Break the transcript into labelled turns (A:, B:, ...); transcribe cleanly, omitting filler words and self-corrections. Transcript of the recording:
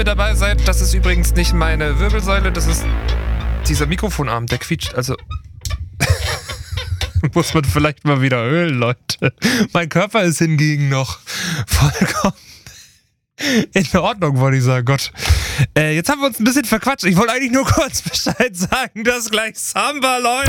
A: dabei seid. Das ist übrigens nicht meine Wirbelsäule, das ist dieser Mikrofonarm, der quietscht. Also muss man vielleicht mal wieder ölen, Leute. Mein Körper ist hingegen noch vollkommen in Ordnung, wollte ich sagen. Gott. Jetzt haben wir uns ein bisschen verquatscht. Ich wollte eigentlich nur kurz Bescheid sagen, dass gleich Samba läuft.